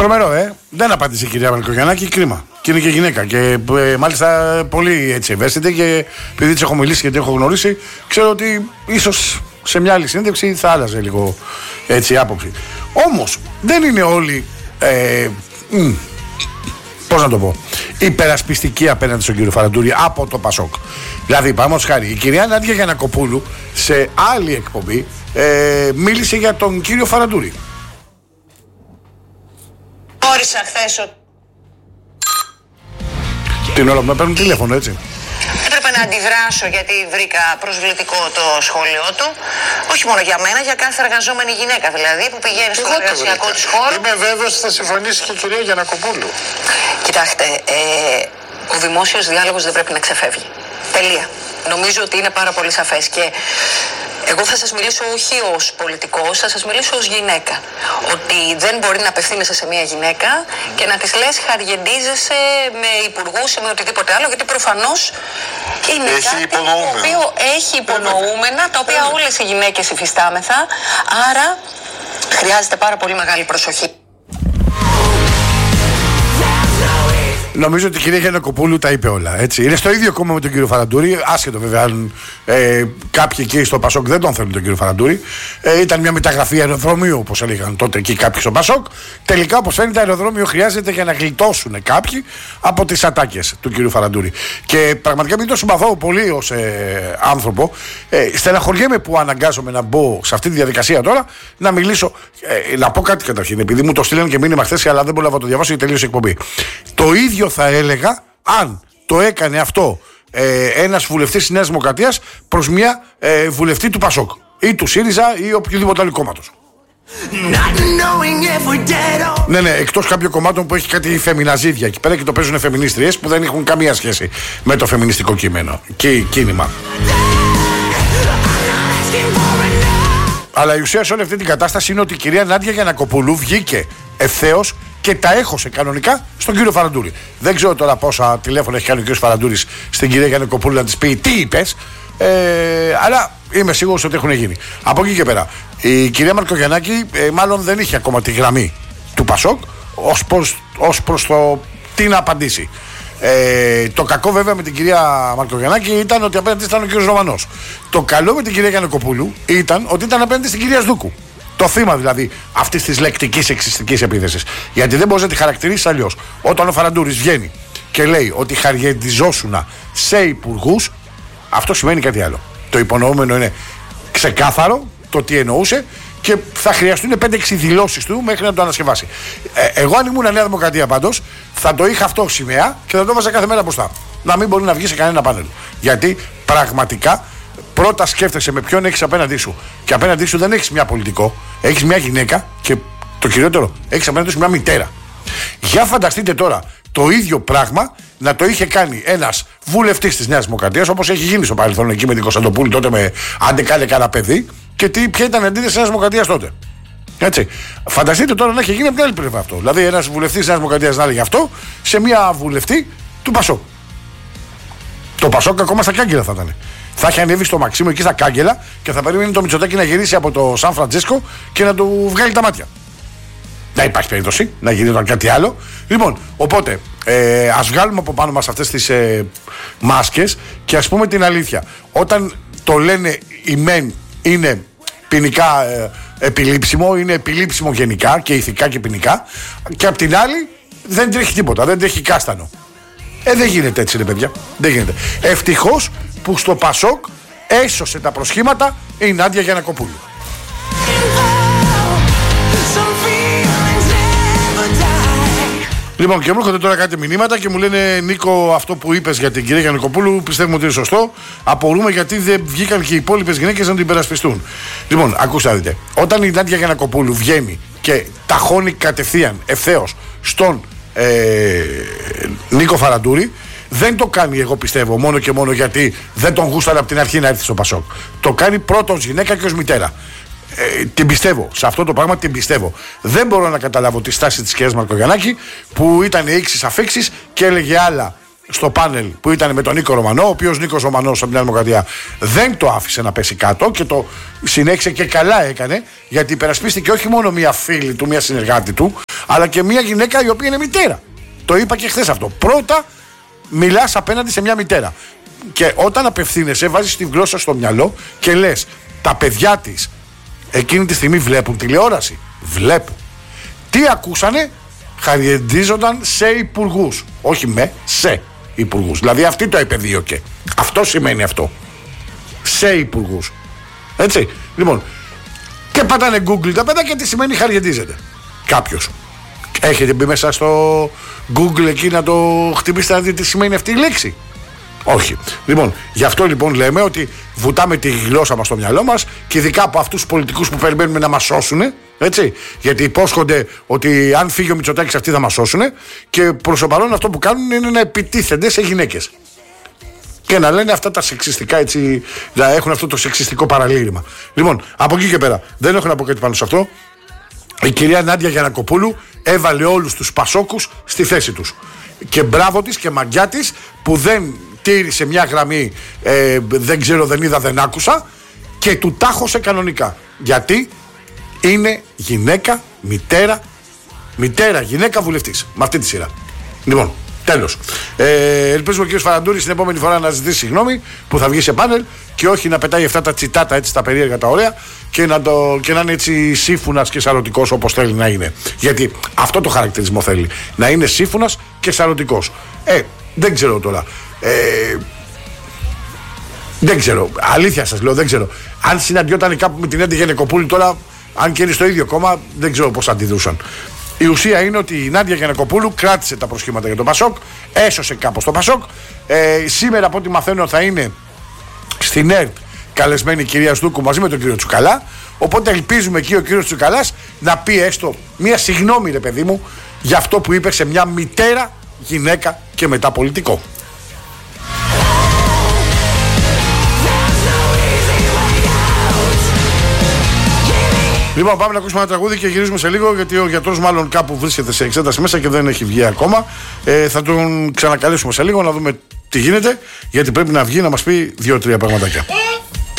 Τρομερό, δεν απάντησε η κυρία Μαρκογιαννάκη, κρίμα. Και είναι και γυναίκα. Και μάλιστα πολύ έτσι ευαίσθητη. Και επειδή της έχω μιλήσει και την έχω γνωρίσει, ξέρω ότι ίσως σε μια άλλη συνέντευξη θα άλλαζε λίγο έτσι η άποψη. Όμως δεν είναι όλοι. Πώς να το πω, υπερασπιστική απέναντι στον κύριο Φαραντούρη από το Πασόκ. Δηλαδή, παραδείγματος χάρη, η κυρία Νάντια Γιαννακοπούλου σε άλλη εκπομπή μίλησε για τον κύριο Φαραντούρη. Όρισα χθες ότι. Την ώρα που με παίρνουν τηλέφωνο, έτσι. Έπρεπε να αντιδράσω γιατί βρήκα προσβλητικό το σχόλιο του. Όχι μόνο για μένα, για κάθε εργαζόμενη γυναίκα δηλαδή που πηγαίνει στο εργασιακό της χώρο. Είμαι βέβαιος ότι θα συμφωνήσει και η κυρία Γιαννακοπούλου. Κοιτάξτε, ο δημόσιος διάλογος δεν πρέπει να ξεφεύγει. Τελεία. Νομίζω ότι είναι πάρα πολύ σαφές και εγώ θα σας μιλήσω όχι ως πολιτικός, θα σας μιλήσω ως γυναίκα. Ότι δεν μπορεί να απευθύνεσαι σε μια γυναίκα και να της λες χαργεντίζεσαι με υπουργούς ή με οτιδήποτε άλλο, γιατί προφανώς είναι κάτι το οποίο έχει υπονοούμενα, τα οποία όλες οι γυναίκες υφιστάμεθα, άρα χρειάζεται πάρα πολύ μεγάλη προσοχή. Νομίζω ότι η κυρία Γιαννακοπούλου τα είπε όλα. Έτσι. Είναι στο ίδιο κόμμα με τον κύριο Φαραντούρη, άσχετο βέβαια αν κάποιοι εκεί στο Πασόκ δεν τον θέλουν τον κύριο Φαραντούρη. Ήταν μια μεταγραφή αεροδρομίου, όπως έλεγαν τότε εκεί κάποιοι στο Πασόκ. Τελικά, όπως φαίνεται, αεροδρόμιο χρειάζεται για να γλιτώσουν κάποιοι από τις ατάκες του κύριου Φαραντούρη. Και πραγματικά, επειδή το συμπαθώ πολύ ως άνθρωπο, στεναχωριέμαι που αναγκάζομαι να μπω σε αυτή τη διαδικασία τώρα να μιλήσω. Να πω κάτι καταρχήν, επειδή μου το στείλαν και μήνυμα χθες, αλλά δεν μπορώ να το διαβάσω γιατί τελείωσε η εκπομπή. Το ίδιο θα έλεγα αν το έκανε αυτό ένας βουλευτής της Νέας Δημοκρατίας προς μια βουλευτή του Πασόκ ή του ΣΥΡΙΖΑ ή οποιοδήποτε άλλο κόμματος. Ναι, εκτός κάποιων κομμάτων που έχει κάτι φεμιναζίδια εκεί πέρα και το παίζουν φεμινίστριες που δεν έχουν καμία σχέση με το φεμινιστικό κείμενο και κίνημα. Αλλά η ουσία σε όλη αυτή την κατάσταση είναι ότι η κυρία Νάντια Γιαννακοπούλου βγήκε ευθέως και τα έχωσε κανονικά στον κύριο Φαραντούρη. Δεν ξέρω τώρα πόσα τηλέφωνα έχει κάνει ο κύριος Φαραντούρης στην κυρία Γιαννακοπούλου να της πει τι είπες, αλλά είμαι σίγουρος ότι έχουν γίνει. Από εκεί και πέρα, η κυρία Μαρκογιαννάκη μάλλον δεν είχε ακόμα τη γραμμή του Πασόκ ως προς το τι να απαντήσει. Το κακό βέβαια με την κυρία Μαρκογιαννάκη ήταν ότι απέναντι ήταν ο κύριος Ρωμανός. Το καλό με την κυρία Γιαννακοπούλου ήταν ότι ήταν απέναντι στην κυρία Σδούκου. Το θύμα δηλαδή αυτής της λεκτικής εξιστικής επίθεσης. Γιατί δεν μπορείς να τη χαρακτηρίσεις αλλιώς. Όταν ο Φαραντούρης βγαίνει και λέει ότι χαργεντιζόσουνα σε υπουργούς, αυτό σημαίνει κάτι άλλο. Το υπονοούμενο είναι ξεκάθαρο το τι εννοούσε και θα χρειαστούν 5-6 δηλώσεις του μέχρι να το ανασκευάσει. Εγώ, αν ήμουν Νέα Δημοκρατία πάντως, θα το είχα αυτό σημαία και θα το βάζα κάθε μέρα μπροστά. Να μην μπορεί να βγει σε κανένα πάνελ. Γιατί πραγματικά πρώτα σκέφτεσαι με ποιον έχεις απέναντί σου. Και απέναντί σου δεν έχεις μια πολιτικό, έχεις μια γυναίκα και το κυριότερο, έχεις απέναντί σου μια μητέρα. Για φανταστείτε τώρα το ίδιο πράγμα να το είχε κάνει ένας βουλευτής της Νέας Δημοκρατίας, όπως έχει γίνει στο παρελθόν εκεί με την Κωνσταντοπούλη τότε με άντε κάλε κανένα παιδί, και ποια ήταν η αντίθεση της Νέας Δημοκρατίας τότε. Έτσι. Φανταστείτε τώρα να έχει γίνει από την άλλη πλευρά αυτό. Δηλαδή ένας βουλευτής της Νέας Δημοκρατίας να έλεγε αυτό σε μια βουλευτή του Πασόκ. Το Πασόκ ακόμα στα κάγκελα θα ήταν. Θα είχε ανέβει στο Μαξίμο εκεί στα κάγκελα και θα περίμενε το Μητσοτάκη να γυρίσει από το Σαν Φραντζίσκο και να του βγάλει τα μάτια. Δεν υπάρχει περίπτωση να γίνει κάτι άλλο. Λοιπόν, οπότε ας βγάλουμε από πάνω μας αυτές τις μάσκες και ας πούμε την αλήθεια. Όταν το λένε οι μεν είναι ποινικά επιλήψιμο, είναι επιλήψιμο γενικά και ηθικά και ποινικά, και απ' την άλλη δεν τρέχει τίποτα, δεν τρέχει κάστανο. Δεν γίνεται έτσι, ρε παιδιά. Δεν γίνεται. Ευτυχώς που στο Πασόκ έσωσε τα προσχήματα η Νάντια Γιαννακοπούλου. Λοιπόν, και μου έρχονται τώρα κάτι μηνύματα και μου λένε Νίκο, αυτό που είπες για την κυρία Γιαννακοπούλου πιστεύουμε ότι είναι σωστό. Απορούμε γιατί δεν βγήκαν και οι υπόλοιπες γυναίκες να την υπερασπιστούν. Λοιπόν, ακούστε να δείτε. Όταν η Νάντια Γιαννακοπούλου βγαίνει και ταχώνει κατευθείαν ευθέως στον Νίκο Φαραντούρη, δεν το κάνει, εγώ πιστεύω, μόνο και μόνο γιατί δεν τον γούσταρε από την αρχή να έρθει στο Πασόκ. Το κάνει πρώτα ως γυναίκα και ως μητέρα. Την πιστεύω, σε αυτό το πράγμα την πιστεύω. Δεν μπορώ να καταλάβω τη στάση της κυρίας Μαρκογιαννάκη που ήταν ίξις αφίξεις και έλεγε άλλα στο πάνελ που ήταν με τον Νίκο Ρωμανό, ο οποίος Νίκος Ρωμανός από την Νέα Δημοκρατία δεν το άφησε να πέσει κάτω και το συνέχισε και καλά έκανε, γιατί υπερασπίστηκε όχι μόνο μία φίλη του, μία συνεργάτη του, αλλά και μια γυναίκα η οποία είναι μητέρα. Το είπα και χθες αυτό. Πρώτα μιλάς απέναντι σε μια μητέρα. Και όταν απευθύνεσαι, βάζεις τη γλώσσα στο μυαλό και λες, τα παιδιά της εκείνη τη στιγμή βλέπουν τηλεόραση. Βλέπουν. Τι ακούσανε? Χαριεντίζονταν σε υπουργούς. Όχι σε υπουργούς. Δηλαδή αυτή το επεδίωκε. Αυτό σημαίνει αυτό. Σε υπουργούς. Έτσι. Λοιπόν, και πατάνε Google τα παιδιά και τι σημαίνει χαριεντίζεται κάποιος. Έχετε μπει μέσα στο Google εκεί να το χτυπήσετε να δείτε τι σημαίνει αυτή η λέξη? Όχι. Λοιπόν, γι' αυτό λοιπόν λέμε ότι βουτάμε τη γλώσσα μας στο μυαλό μας και ειδικά από αυτούς τους πολιτικούς που περιμένουμε να μας σώσουν. Έτσι. Γιατί υπόσχονται ότι αν φύγει ο Μητσοτάκης αυτοί θα μας σώσουν. Και προς το παρόν αυτό που κάνουν είναι να επιτίθενται σε γυναίκες. Και να λένε αυτά τα σεξιστικά, έτσι, να έχουν αυτό το σεξιστικό παραλήρημα. Λοιπόν, από εκεί και πέρα, δεν έχω να πω κάτι πάνω σε αυτό. Η κυρία Νάντια Γιαννακοπούλου έβαλε όλους τους πασόκους στη θέση τους. Και μπράβο της και μαγκιά της που δεν τήρησε μια γραμμή, δεν ξέρω, δεν είδα, δεν άκουσα, και του τάχωσε κανονικά. Γιατί είναι γυναίκα, μητέρα, γυναίκα βουλευτής. Με αυτή τη σειρά. Λοιπόν, τέλος. Ελπίζουμε ο κ. Φαραντούρης την επόμενη φορά να ζητήσει συγγνώμη που θα βγει σε πάνελ και όχι να πετάει αυτά τα τσιτάτα, έτσι, τα περίεργα, τα ωραία, και να είναι έτσι σύμφωνας και σαρωτικός όπως θέλει να είναι. Γιατί αυτό το χαρακτηρισμό θέλει. Να είναι σύμφωνας και σαρωτικός. Δεν ξέρω τώρα. Δεν ξέρω. Αλήθεια σας λέω, δεν ξέρω. Αν συναντιόταν κάπου με την Νάντια Γιαννακοπούλου τώρα, αν και είναι στο ίδιο κόμμα, δεν ξέρω πώς αντιδρούσαν. Η ουσία είναι ότι η Νάντια Γιαννακοπούλου κράτησε τα προσχήματα για τον Πασόκ, έσωσε κάπως τον Πασόκ. Σήμερα, από ό,τι μαθαίνω, θα είναι στην ΕΡΤ καλεσμένη η κυρία Στούκου μαζί με τον κύριο Τσουκαλά. Οπότε ελπίζουμε εκεί ο κύριος Τσουκαλάς να πει έστω μία συγγνώμη, ρε παιδί μου, για αυτό που είπε σε μια μητέρα, γυναίκα και μετά πολιτικό. Λοιπόν, πάμε να ακούσουμε ένα τραγούδι και γυρίζουμε σε λίγο, γιατί ο γιατρός μάλλον κάπου βρίσκεται σε εξέταση μέσα και δεν έχει βγει ακόμα. Θα τον ξανακαλέσουμε σε λίγο να δούμε τι γίνεται, γιατί πρέπει να βγει να μας πει 2-3 πραγματάκια.